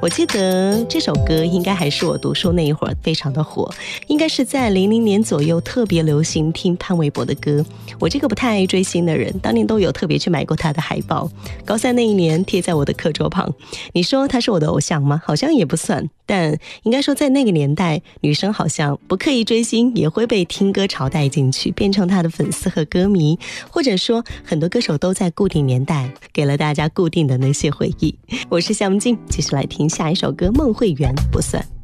我记得这首歌应该还是我读书那一会儿非常的火，应该是在00年左右特别流行听潘玮柏的歌。我这个不太爱追星的人，当年都有特别去买过他的海报，高三那一年贴在我的课桌旁。你说他是我的偶像吗？好像也不算，但应该说在那个年代，女生好像不刻意追星也会被听歌潮带进去，变成他的粉丝和歌迷，或者说很多歌手都在固定年代给了大家固定的那些回忆。我是夏木静，继续来听下一首歌《梦会圆不算》。